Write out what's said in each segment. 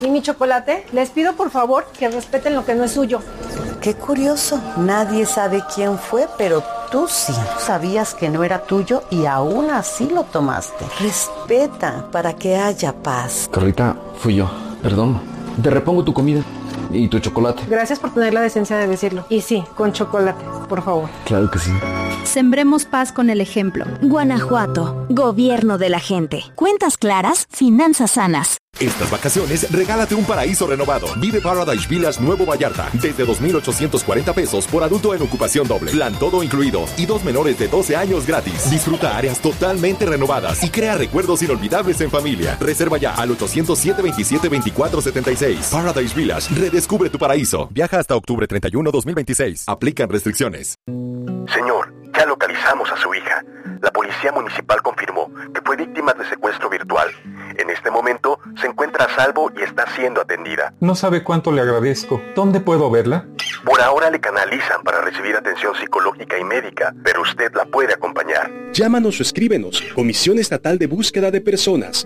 ¿Y mi chocolate? Les pido por favor que respeten lo que no es suyo. Qué curioso, nadie sabe quién fue, pero tú sí. Sabías que no era tuyo y aún así lo tomaste. Respeta para que haya paz. Carlita, fui yo. Perdón. Te repongo tu comida y tu chocolate. Gracias por tener la decencia de decirlo. Y sí, con chocolate, por favor. Claro que sí. Sembremos paz con el ejemplo. Guanajuato, gobierno de la gente. Cuentas claras, finanzas sanas. Estas vacaciones, regálate un paraíso renovado. Vive Paradise Villas Nuevo Vallarta. Desde 2,840 pesos por adulto en ocupación doble. Plan todo incluido. Y 2 menores de 12 años gratis. Disfruta áreas totalmente renovadas y crea recuerdos inolvidables en familia. Reserva ya al 807-27-24-76. Paradise Villas. Redescubre tu paraíso. Viaja hasta octubre 31, 2026. Aplican restricciones. Señor, ya localizamos a su hija. La policía municipal confirmó que fue víctima de secuestro virtual. En este momento se encuentra a salvo y está siendo atendida. No sabe cuánto le agradezco. ¿Dónde puedo verla? Por ahora le canalizan para recibir atención psicológica y médica, pero usted la puede acompañar. Llámanos o escríbenos. Comisión Estatal de Búsqueda de Personas.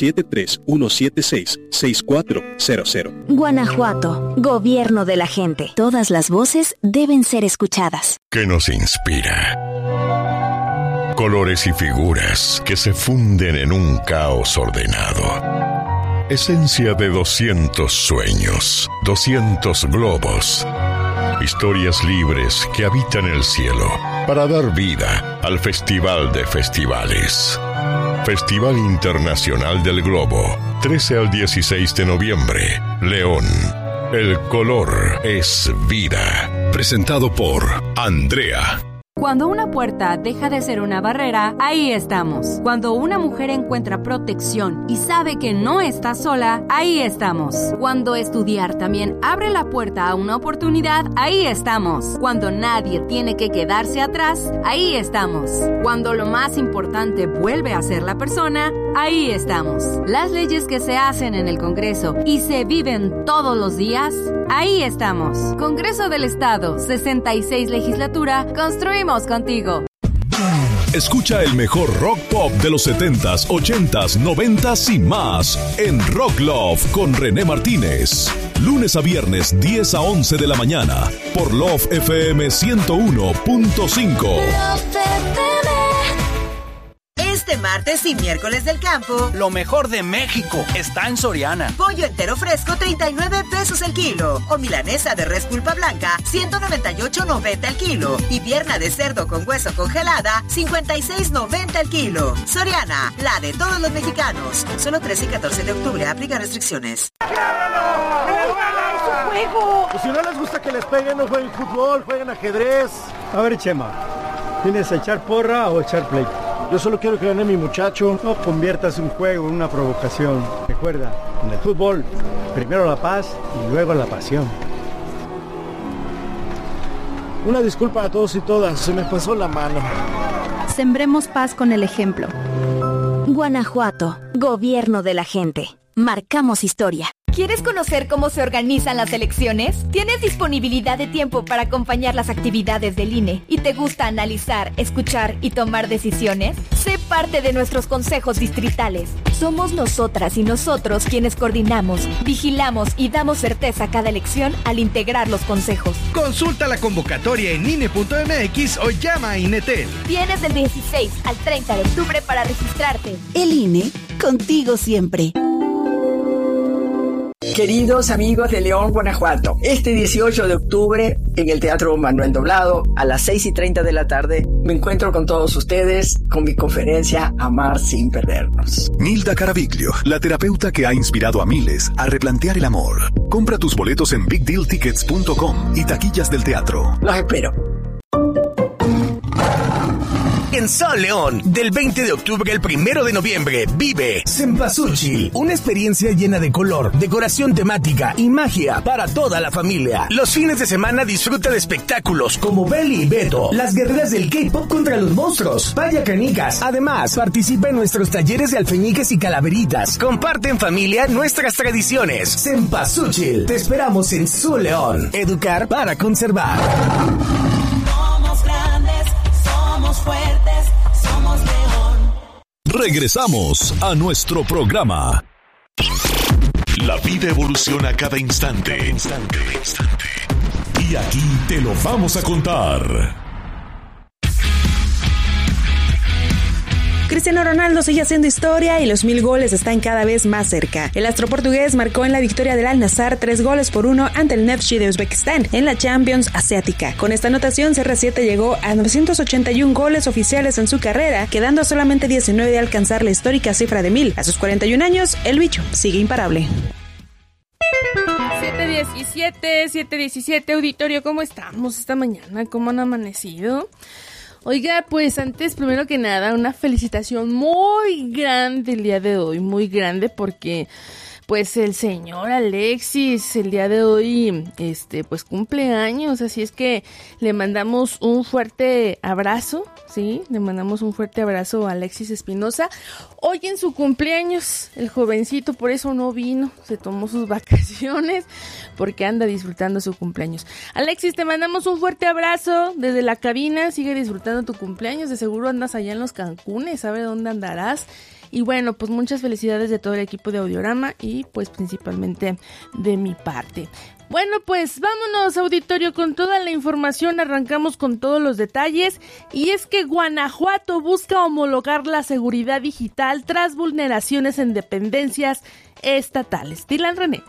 473-176-6400. Guanajuato, gobierno de la gente. Todas las voces deben ser escuchadas. ¿Qué nos inspira? Colores y figuras que se funden en un caos ordenado. Esencia de 200 sueños, 200 globos. Historias libres que habitan el cielo para dar vida al Festival de Festivales. Festival Internacional del Globo, 13 al 16 de noviembre, León. El color es vida. Presentado por Andrea. Cuando una puerta deja de ser una barrera, ahí estamos. Cuando una mujer encuentra protección y sabe que no está sola, ahí estamos. Cuando estudiar también abre la puerta a una oportunidad, ahí estamos. Cuando nadie tiene que quedarse atrás, ahí estamos. Cuando lo más importante vuelve a ser la persona, ahí estamos. Las leyes que se hacen en el Congreso y se viven todos los días, ahí estamos. Congreso del Estado, 66 legislatura, construimos contigo. Escucha el mejor rock pop de los 70s, 80s, 90s y más en Rock Love con René Martínez. Lunes a viernes, 10 a 11 de la mañana por Love FM 101.5. Este martes y miércoles del campo, lo mejor de México está en Soriana. Pollo entero fresco, 39 pesos el kilo. O milanesa de res pulpa blanca, 198.90 el kilo. Y pierna de cerdo con hueso congelada, 56.90 el kilo. Soriana, la de todos los mexicanos. Solo 13 y 14 de octubre, aplica restricciones. Pues si no les gusta que les peguen, no jueguen fútbol, jueguen ajedrez. A ver, Chema, ¿vienes a echar porra o echar pleito? Yo solo quiero que gane mi muchacho. No conviertas un juego en una provocación. Recuerda, en el fútbol, primero la paz y luego la pasión. Una disculpa a todos y todas, se me pasó la mano. Sembremos paz con el ejemplo. Guanajuato, gobierno de la gente. Marcamos historia. ¿Quieres conocer cómo se organizan las elecciones? ¿Tienes disponibilidad de tiempo para acompañar las actividades del INE? ¿Y te gusta analizar, escuchar y tomar decisiones? Sé parte de nuestros consejos distritales. Somos nosotras y nosotros quienes coordinamos, vigilamos y damos certeza a cada elección al integrar los consejos. Consulta la convocatoria en INE.mx o llama a INETEL. Tienes del 16 al 30 de octubre para registrarte. El INE, contigo siempre. Queridos amigos de León, Guanajuato, este 18 de octubre en el Teatro Manuel Doblado a las 6:30 de la tarde me encuentro con todos ustedes con mi conferencia Amar sin perdernos. Nilda Caraviglio, la terapeuta que ha inspirado a miles a replantear el amor. Compra tus boletos en bigdealtickets.com y taquillas del teatro. Los espero. En Sol León, del 20 de octubre al 1 de noviembre, vive Cempasúchil, una experiencia llena de color, decoración temática y magia para toda la familia. Los fines de semana disfruta de espectáculos como Belly y Beto, las guerreras del K-pop contra los monstruos, Vaya Canicas. Además, participa en nuestros talleres de alfeñiques y calaveritas. Comparte en familia nuestras tradiciones. Cempasúchil, te esperamos en Sol León. Educar para conservar. Somos grandes, somos fuertes, somos León. Regresamos a nuestro programa. La vida evoluciona a cada instante. Y aquí te lo vamos a contar. Cristiano Ronaldo sigue haciendo historia y los 1000 goles están cada vez más cerca. El astro portugués marcó en la victoria del Al-Nassr 3-1 ante el Neftchi de Uzbekistán en la Champions Asiática. Con esta anotación, CR7 llegó a 981 goles oficiales en su carrera, quedando a solamente 19 de alcanzar la histórica cifra de 1000. A sus 41 años, el bicho sigue imparable. 7:17, auditorio, ¿cómo estamos esta mañana? ¿Cómo han amanecido? Oiga, pues antes, primero que nada, una felicitación muy grande el día de hoy, muy grande porque pues el señor Alexis el día de hoy, pues cumple años, así es que le mandamos un fuerte abrazo, ¿sí? Le mandamos un fuerte abrazo a Alexis Espinosa. Hoy en su cumpleaños, el jovencito por eso no vino, se tomó sus vacaciones porque anda disfrutando su cumpleaños. Alexis, te mandamos un fuerte abrazo desde la cabina, sigue disfrutando tu cumpleaños, de seguro andas allá en los Cancunes, ¿sabe dónde andarás? Y bueno, pues muchas felicidades de todo el equipo de Audiorama y pues principalmente de mi parte. Bueno, pues vámonos, auditorio, con toda la información, arrancamos con todos los detalles, y es que Guanajuato busca homologar la seguridad digital tras vulneraciones en dependencias estatales. Dylan René.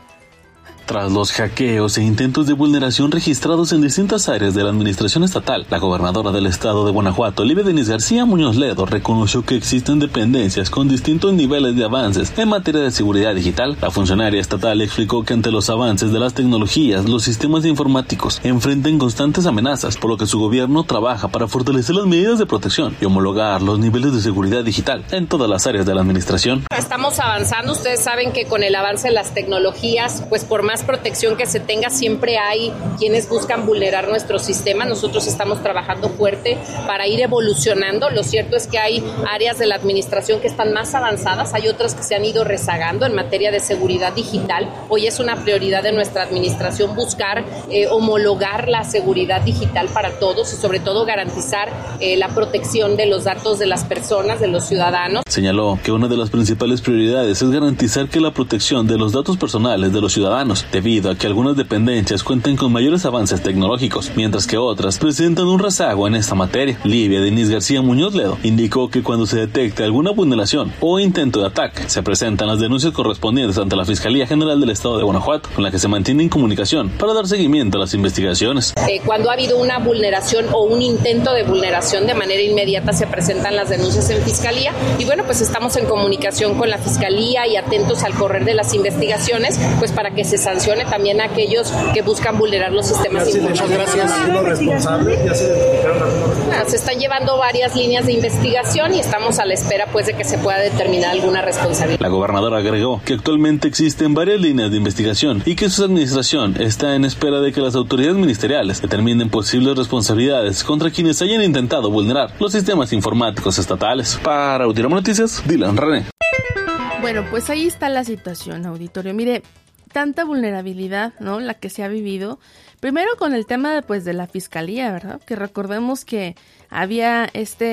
Tras los hackeos e intentos de vulneración registrados en distintas áreas de la administración estatal, la gobernadora del estado de Guanajuato, Livia Denise García Muñoz Ledo, reconoció que existen dependencias con distintos niveles de avances en materia de seguridad digital. La funcionaria estatal explicó que ante los avances de las tecnologías, los sistemas informáticos enfrentan constantes amenazas, por lo que su gobierno trabaja para fortalecer las medidas de protección y homologar los niveles de seguridad digital en todas las áreas de la administración. Estamos avanzando, ustedes saben que con el avance de las tecnologías, pues por más protección que se tenga, siempre hay quienes buscan vulnerar nuestro sistema. Nosotros estamos trabajando fuerte para ir evolucionando. Lo cierto es que hay áreas de la administración que están más avanzadas, hay otras que se han ido rezagando en materia de seguridad digital. Hoy es una prioridad de nuestra administración buscar homologar la seguridad digital para todos y sobre todo garantizar la protección de los datos de las personas, de los ciudadanos. Señaló que una de las principales prioridades es garantizar que la protección de los datos personales de los ciudadanos, debido a que algunas dependencias cuentan con mayores avances tecnológicos, mientras que otras presentan un rezago en esta materia. Livia Denise García Muñoz Ledo indicó que cuando se detecte alguna vulneración o intento de ataque, se presentan las denuncias correspondientes ante la Fiscalía General del Estado de Guanajuato, con la que se mantiene en comunicación para dar seguimiento a las investigaciones. Cuando ha habido una vulneración o un intento de vulneración, de manera inmediata se presentan las denuncias en Fiscalía y bueno, pues estamos en comunicación con la Fiscalía y atentos al correr de las investigaciones, pues para que se sancione también a aquellos que buscan vulnerar los sistemas informáticos. Muchas gracias. ¿Algunos responsables? ¿Ya se identificaron algunos responsables? Se están llevando varias líneas de investigación y estamos a la espera pues de que se pueda determinar alguna responsabilidad. La gobernadora agregó que actualmente existen varias líneas de investigación y que su administración está en espera de que las autoridades ministeriales determinen posibles responsabilidades contra quienes hayan intentado vulnerar los sistemas informáticos estatales. Para Audiorama Noticias, Dylan René. Bueno, pues ahí está la situación, auditorio. Mire, tanta vulnerabilidad, ¿no? La que se ha vivido. Primero con el tema de la fiscalía, ¿verdad? Que recordemos que había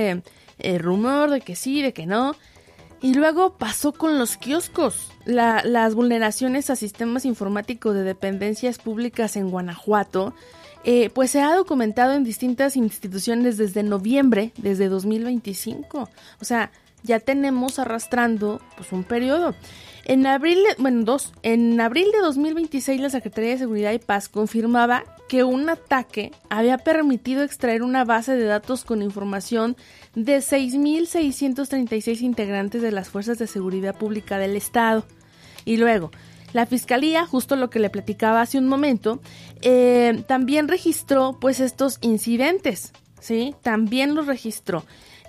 rumor de que sí, de que no. Y luego pasó con los kioscos. Las vulneraciones a sistemas informáticos de dependencias públicas en Guanajuato, pues se ha documentado en distintas instituciones desde noviembre, desde 2025. O sea, ya tenemos arrastrando pues un periodo. En abril de 2026, la Secretaría de Seguridad y Paz confirmaba que un ataque había permitido extraer una base de datos con información de 6,636 integrantes de las Fuerzas de Seguridad Pública del Estado. Y luego, la Fiscalía, justo lo que le platicaba hace un momento, también registró pues estos incidentes, ¿sí? También los registró.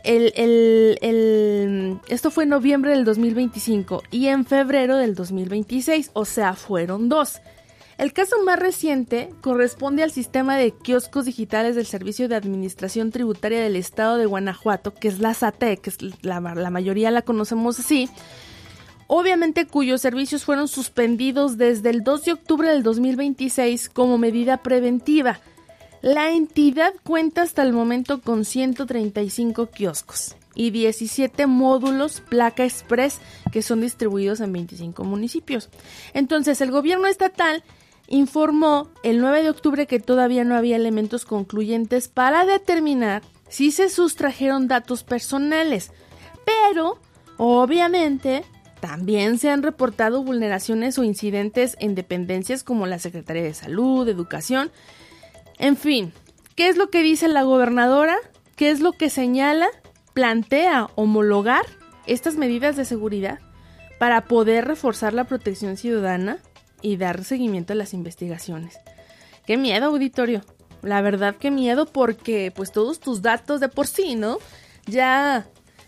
Esto fue en noviembre del 2025 y en febrero del 2026, o sea, fueron 2. El caso más reciente corresponde al sistema de kioscos digitales del Servicio de Administración Tributaria del Estado de Guanajuato, que es la SATE, que es la mayoría la conocemos así, obviamente cuyos servicios fueron suspendidos desde el 2 de octubre del 2026 como medida preventiva. La entidad cuenta hasta el momento con 135 kioscos y 17 módulos placa express que son distribuidos en 25 municipios. Entonces, el gobierno estatal informó el 9 de octubre que todavía no había elementos concluyentes para determinar si se sustrajeron datos personales, pero obviamente también se han reportado vulneraciones o incidentes en dependencias como la Secretaría de Salud, Educación, en fin. ¿Qué es lo que dice la gobernadora? ¿Qué es lo que señala? Plantea homologar estas medidas de seguridad para poder reforzar la protección ciudadana y dar seguimiento a las investigaciones. ¡Qué miedo, auditorio! La verdad, qué miedo, porque pues todos tus datos de por sí, ¿no? Ya,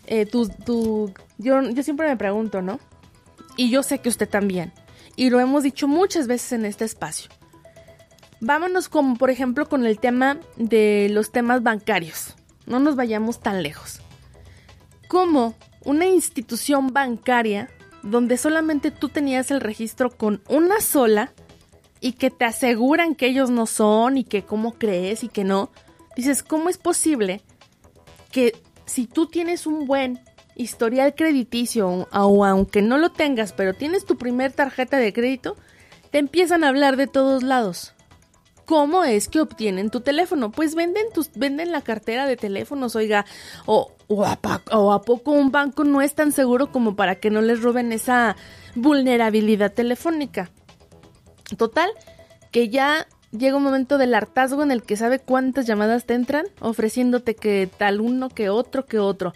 yo siempre me pregunto, ¿no? Y yo sé que usted también. Y lo hemos dicho muchas veces en este espacio. Vámonos como, por ejemplo, con el tema de los temas bancarios. No nos vayamos tan lejos. Como una institución bancaria donde solamente tú tenías el registro con una sola y que te aseguran que ellos no son y que cómo crees y que no. Dices, ¿cómo es posible que si tú tienes un buen historial crediticio o aunque no lo tengas, pero tienes tu primer tarjeta de crédito, te empiezan a hablar de todos lados? ¿Cómo es que obtienen tu teléfono? Pues venden la cartera de teléfonos, oiga, o a poco un banco no es tan seguro como para que no les roben esa vulnerabilidad telefónica. Total, que ya llega un momento del hartazgo en el que sabe cuántas llamadas te entran, ofreciéndote que tal uno, que otro.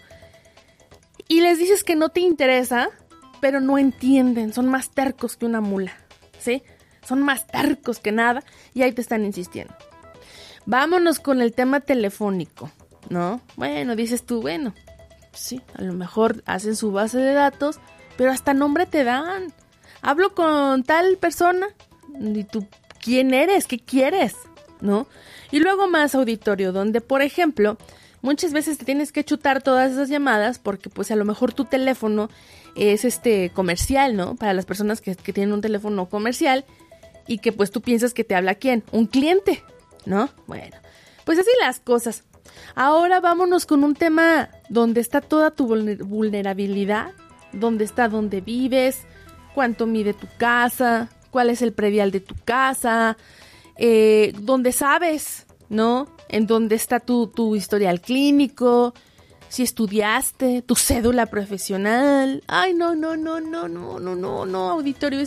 Y les dices que no te interesa, pero no entienden, son más tercos que una mula, ¿sí? Son más tercos que nada y ahí te están insistiendo. Vámonos con el tema telefónico, ¿no? Bueno, dices tú, bueno, sí, a lo mejor hacen su base de datos, pero hasta nombre te dan. Hablo con tal persona y tú, ¿quién eres? ¿Qué quieres? ¿No? Y luego más, auditorio, donde, por ejemplo, muchas veces te tienes que chutar todas esas llamadas porque pues a lo mejor tu teléfono es comercial, ¿no? Para las personas que tienen un teléfono comercial y que pues tú piensas que te habla ¿quién? Un cliente, ¿no? Bueno, pues así las cosas. Ahora vámonos con un tema donde está toda tu vulnerabilidad, donde está dónde vives, cuánto mide tu casa, cuál es el predial de tu casa, donde sabes, ¿no? En dónde está tu historial clínico, si estudiaste, tu cédula profesional. Ay, no, auditorio,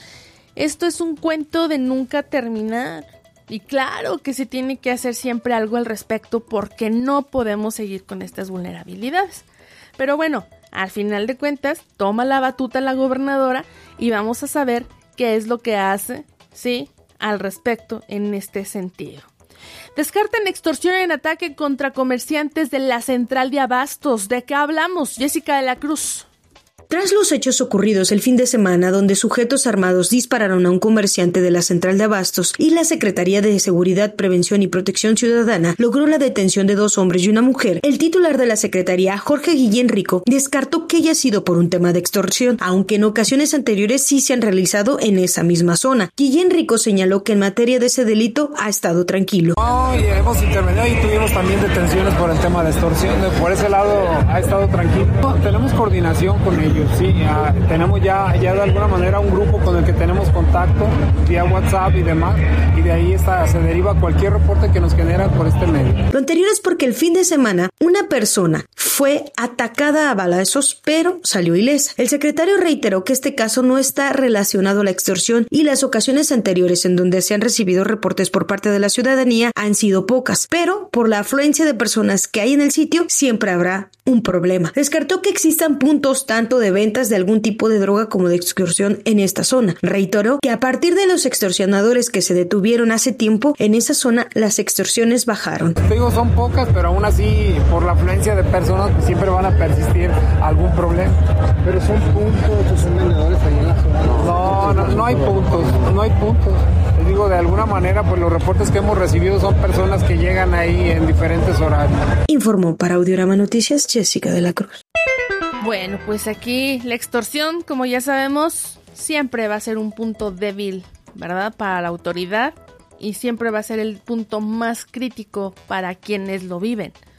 esto es un cuento de nunca terminar. Y claro que se tiene que hacer siempre algo al respecto porque no podemos seguir con estas vulnerabilidades. Pero bueno, al final de cuentas, toma la batuta la gobernadora y vamos a saber qué es lo que hace, ¿sí?, al respecto en este sentido. Descartan extorsión en ataque contra comerciantes de la central de abastos. ¿De qué hablamos? Jessica de la Cruz. Tras los hechos ocurridos el fin de semana, donde sujetos armados dispararon a un comerciante de la central de abastos y la Secretaría de Seguridad, Prevención y Protección Ciudadana logró la detención de 2 hombres y una mujer, el titular de la Secretaría, Jorge Guillén Rico, descartó que haya sido por un tema de extorsión, aunque en ocasiones anteriores sí se han realizado en esa misma zona. Guillén Rico señaló que en materia de ese delito ha estado tranquilo. Hemos intervenido y tuvimos también detenciones por el tema de extorsión. Por ese lado ha estado tranquilo. Tenemos coordinación con ellos. Sí, tenemos ya de alguna manera un grupo con el que tenemos contacto vía WhatsApp y demás, y de ahí se deriva cualquier reporte que nos generan por este medio. Lo anterior es porque el fin de semana una persona fue atacada a balazos, pero salió ilesa. El secretario reiteró que este caso no está relacionado a la extorsión y las ocasiones anteriores en donde se han recibido reportes por parte de la ciudadanía han sido pocas, pero por la afluencia de personas que hay en el sitio siempre habrá un problema. Descartó que existan puntos tanto de ventas de algún tipo de droga como de extorsión en esta zona. Reiteró que a partir de los extorsionadores que se detuvieron hace tiempo, en esa zona las extorsiones bajaron. Son pocas, pero aún así por la afluencia de personas pues siempre van a persistir algún problema. Pero son puntos, son vendedores ahí en la zona. No hay puntos. Les digo, de alguna manera pues los reportes que hemos recibido son personas que llegan ahí en diferentes horarios. Informó para Audiorama Noticias Jessica de la Cruz. Bueno, pues aquí la extorsión, como ya sabemos, siempre va a ser un punto débil, ¿verdad?, para la autoridad, y siempre va a ser el punto más crítico para quienes lo viven,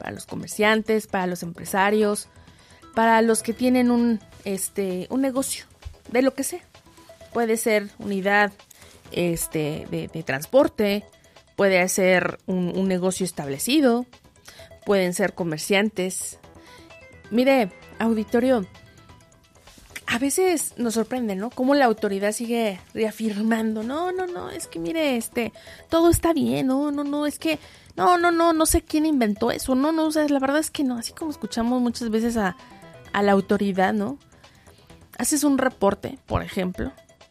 para los comerciantes, para los empresarios, para los que tienen un negocio, de lo que sea. Puede ser unidad de transporte, puede ser un negocio establecido, pueden ser comerciantes. Mire, auditorio, a veces nos sorprende, ¿no? Cómo la autoridad sigue reafirmando, no, es que mire, todo está bien, no, es que, no sé quién inventó eso, o sea, la verdad es que no, así como escuchamos muchas veces a la autoridad, ¿no? Haces un reporte, por ejemplo,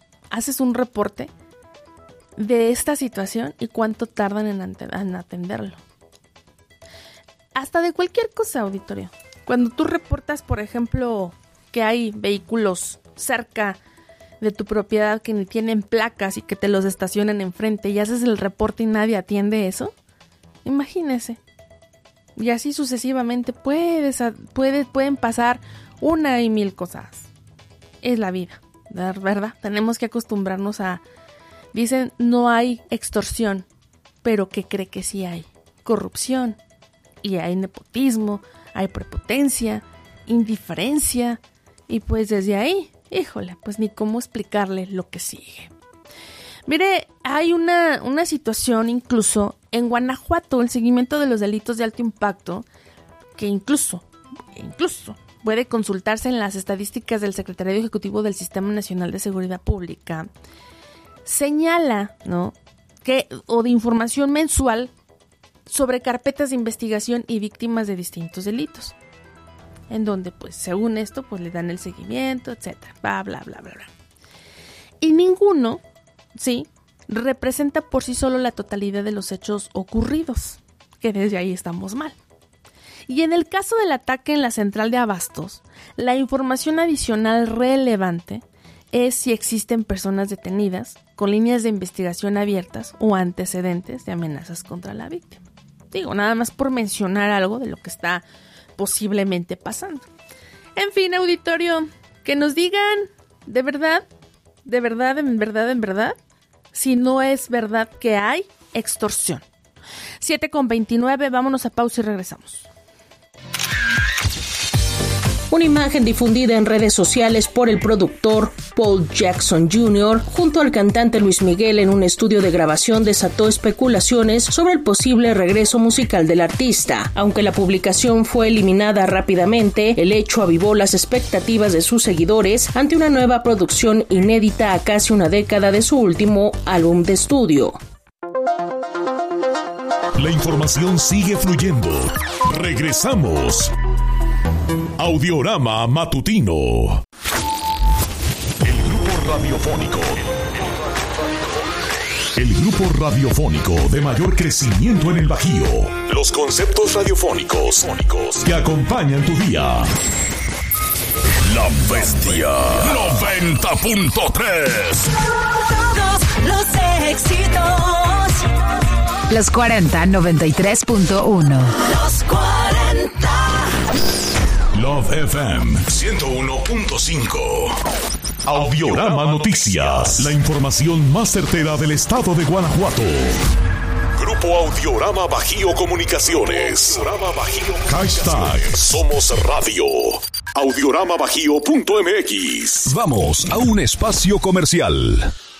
de esta situación y cuánto tardan en atenderlo. Hasta de cualquier cosa, auditorio. Cuando tú reportas, por ejemplo, que hay vehículos cerca de tu propiedad que ni tienen placas y que te los estacionan enfrente y haces el reporte y nadie atiende eso, imagínese. Y así sucesivamente pueden pasar una y mil cosas. Es la vida, ¿verdad? Tenemos que acostumbrarnos a... Dicen, no hay extorsión, pero ¿qué cree que sí hay? Corrupción. Y hay nepotismo, hay prepotencia, indiferencia. Y pues desde ahí, híjole, pues ni cómo explicarle lo que sigue. Mire, hay una situación incluso en Guanajuato, el seguimiento de los delitos de alto impacto, que incluso puede consultarse en las estadísticas del Secretariado Ejecutivo del Sistema Nacional de Seguridad Pública, señala, ¿no?, o de información mensual sobre carpetas de investigación y víctimas de distintos delitos, en donde, pues, según esto, pues le dan el seguimiento, etcétera, bla, bla, bla, bla, bla. Y ninguno, sí, representa por sí solo la totalidad de los hechos ocurridos, que desde ahí estamos mal. Y en el caso del ataque en la central de abastos, la información adicional relevante es si existen personas detenidas con líneas de investigación abiertas o antecedentes de amenazas contra la víctima. Digo, nada más por mencionar algo de lo que está posiblemente pasando. En fin, auditorio, que nos digan de verdad, si no es verdad que hay extorsión. 7:29, vámonos a pausa y regresamos. Una imagen difundida en redes sociales por el productor Paul Jackson Jr. junto al cantante Luis Miguel en un estudio de grabación desató especulaciones sobre el posible regreso musical del artista. Aunque la publicación fue eliminada rápidamente, el hecho avivó las expectativas de sus seguidores ante una nueva producción inédita a casi una década de su último álbum de estudio. La información sigue fluyendo. Regresamos. Audiorama Matutino. El grupo radiofónico de mayor crecimiento en el Bajío. Los conceptos radiofónicos que acompañan tu día. La Bestia 90.3. Todos los éxitos. Los 40 93.1. Los 40. Love FM 101.5. Audiorama Noticias. La información más certera del estado de Guanajuato. Grupo Audiorama Bajío Comunicaciones. Hashtag Somos Radio. Audioramabajío.mx. Vamos a un espacio comercial.